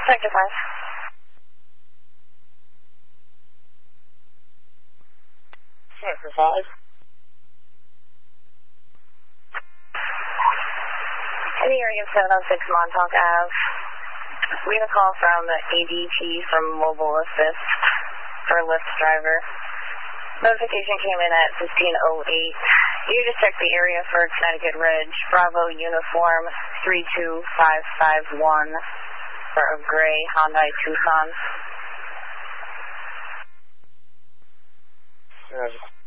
Sector 5. Sector 5. In the area of 706 Montauk Ave, we had a call from the ADT from Mobile Assist for a Lyft driver. Notification came in at 15:08. You just check the area for Connecticut Ridge, Bravo Uniform 32551 for a gray Hyundai Tucson.